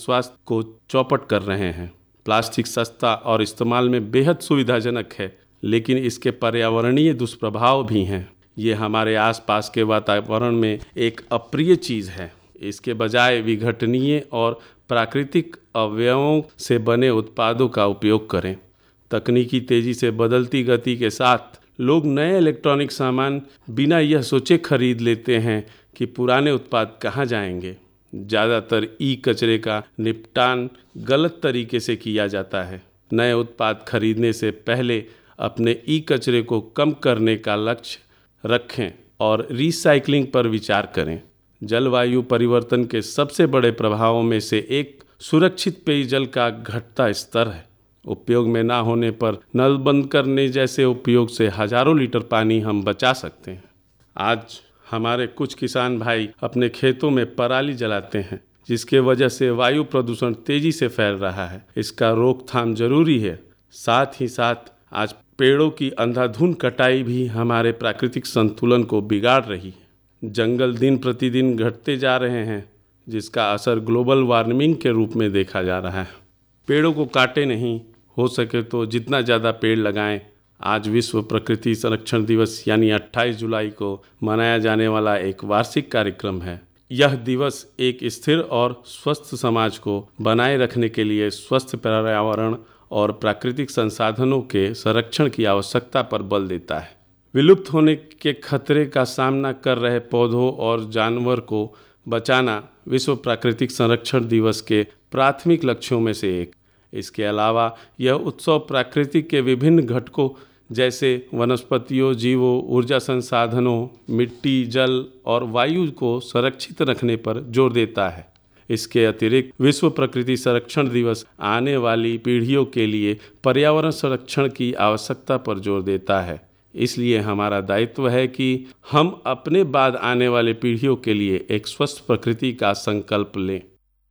स्वास्थ्य को चौपट कर रहे हैं। प्लास्टिक सस्ता और इस्तेमाल में बेहद सुविधाजनक है, लेकिन इसके पर्यावरणीय दुष्प्रभाव भी हैं। ये हमारे आसपास के वातावरण में एक अप्रिय चीज़ है। इसके बजाय विघटनीय और प्राकृतिक अवयवों से बने उत्पादों का उपयोग करें। तकनीकी तेज़ी से बदलती गति के साथ लोग नए इलेक्ट्रॉनिक सामान बिना यह सोचे खरीद लेते हैं कि पुराने उत्पाद कहाँ जाएंगे। ज़्यादातर ई कचरे का निपटान गलत तरीके से किया जाता है। नए उत्पाद खरीदने से पहले अपने ई कचरे को कम करने का लक्ष्य रखें और रिसाइकलिंग पर विचार करें। जलवायु परिवर्तन के सबसे बड़े प्रभावों में से एक सुरक्षित पेयजल का घटता स्तर है। उपयोग में ना होने पर नल बंद करने जैसे उपयोग से हजारों लीटर पानी हम बचा सकते हैं। आज हमारे कुछ किसान भाई अपने खेतों में पराली जलाते हैं, जिसके वजह से वायु प्रदूषण तेजी से फैल रहा है। इसका रोकथाम जरूरी है। साथ ही साथ आज पेड़ों की अंधाधुंध कटाई भी हमारे प्राकृतिक संतुलन को बिगाड़ रही है। जंगल दिन प्रतिदिन घटते जा रहे हैं, जिसका असर ग्लोबल वार्मिंग के रूप में देखा जा रहा है। पेड़ों को काटे नहीं, हो सके तो जितना ज़्यादा पेड़ लगाएं। आज विश्व प्रकृति संरक्षण दिवस यानी 28 जुलाई को मनाया जाने वाला एक वार्षिक कार्यक्रम है। यह दिवस एक स्थिर और स्वस्थ समाज को बनाए रखने के लिए स्वस्थ पर्यावरण और प्राकृतिक संसाधनों के संरक्षण की आवश्यकता पर बल देता है। विलुप्त होने के खतरे का सामना कर रहे पौधों और जानवर को बचाना विश्व प्राकृतिक संरक्षण दिवस के प्राथमिक लक्ष्यों में से एक। इसके अलावा यह उत्सव प्रकृति के विभिन्न घटकों जैसे वनस्पतियों, जीवों, ऊर्जा संसाधनों, मिट्टी, जल और वायु को सुरक्षित रखने पर जोर देता है। इसके अतिरिक्त विश्व प्रकृति संरक्षण दिवस आने वाली पीढ़ियों के लिए पर्यावरण संरक्षण की आवश्यकता पर जोर देता है। इसलिए हमारा दायित्व है कि हम अपने बाद आने वाले पीढ़ियों के लिए एक स्वस्थ प्रकृति का संकल्प लें।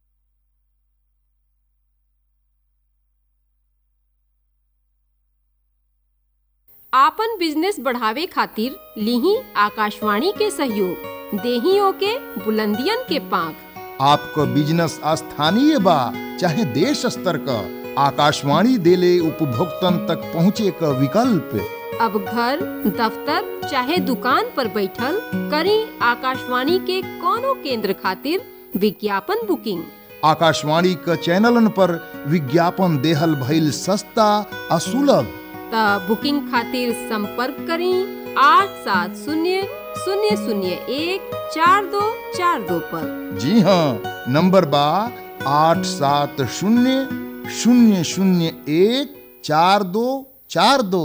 आपन बिजनेस बढ़ावे खातिर लीही आकाशवाणी के सहयोग, देही ओके बुलंदियन के पांख। आपको बिजनेस स्थानीय बा चाहे देश स्तर का, आकाशवाणी देले उपभोक्तन तक पहुँचे का विकल्प। अब घर, दफ्तर चाहे दुकान पर बैठल करी आकाशवाणी के कोनो केंद्र खातिर विज्ञापन बुकिंग। आकाशवाणी का चैनलन पर विज्ञापन देहल भइल सस्ता और सुलभ। ता बुकिंग खातिर संपर्क करी 8700014242 पर। जी हाँ, नंबर बा 8700014242।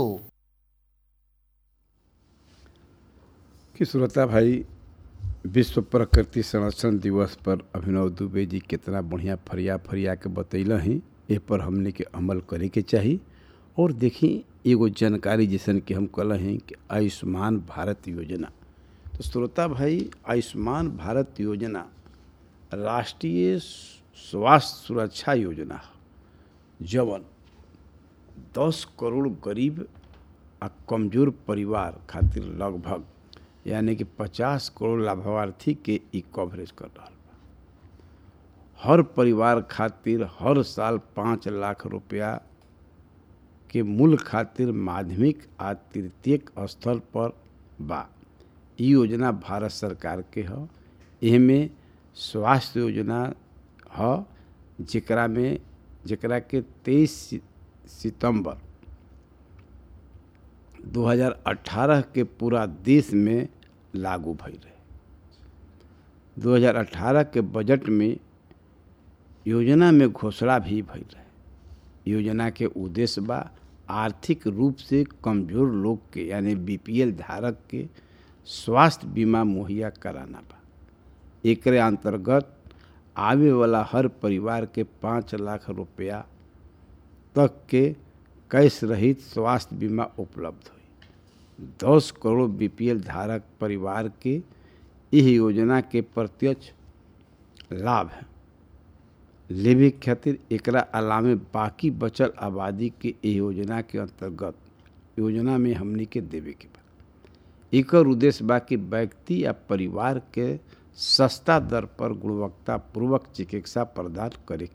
कि श्रोता भाई, विश्व प्रकृति संरक्षण दिवस पर अभिनव दुबे जी कितना बढ़िया फरिया के बतैला ही। ए पर हमने के अमल करे के चाहिए। और देखी एगो जानकारी जैसन कि हम कहला हैं कि आयुष्मान भारत योजना। तो श्रोता भाई, आयुष्मान भारत योजना राष्ट्रीय स्वास्थ्य सुरक्षा योजना जवन 10 करोड़ गरीब आ कमजोर परिवार खातिर लगभग यानी कि 50 करोड़ लाभार्थी के ई कवरेज कर रहा बा। हर परिवार खातिर हर साल 5 लाख रुपया के मूल खातिर माध्यमिक आ तृतीयक स्तर पर बा। ई योजना भारत सरकार के ह। एमे स्वास्थ्य योजना ह, जेकरा के 23 सितंबर 2018 के पूरा देश में लागू भइल रहे। 2018 के बजट में योजना में घोषणा भी भइल रहे। योजना के उद्देश्य बा आर्थिक रूप से कमजोर लोग के यानी बीपीएल धारक के स्वास्थ्य बीमा मुहैया कराना बा। एकरे अंतर्गत आवे वाला हर परिवार के 5 लाख रुपया तक के कैश रहित स्वास्थ्य बीमा उपलब्ध हुई। 10 करोड़ बीपीएल धारक परिवार के यह योजना के प्रत्यक्ष लाभ है लेवे खातिर एकरा अलावे बाकी बचल आबादी के योजना के अंतर्गत योजना में हमनी के देवे के बा। एकर उद्देश्य बा कि व्यक्ति या परिवार के सस्ता दर पर गुणवत्तापूर्वक चिकित्सा प्रदान करे के